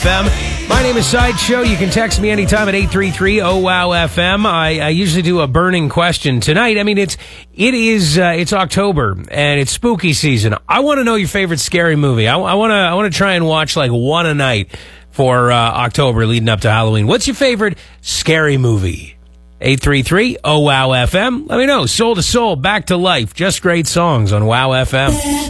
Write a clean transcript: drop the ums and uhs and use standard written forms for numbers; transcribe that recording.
FM. My name is Sideshow. You can text me anytime at 833-OWOW-FM. I usually do a burning question. Tonight, I mean, it's October, and it's spooky season. I want to know your favorite scary movie. I want to try and watch like one a night for October leading up to Halloween. What's your favorite scary movie? 833-OWOW-FM. Let me know. Soul to Soul, Back to Life. Just great songs on WOW FM.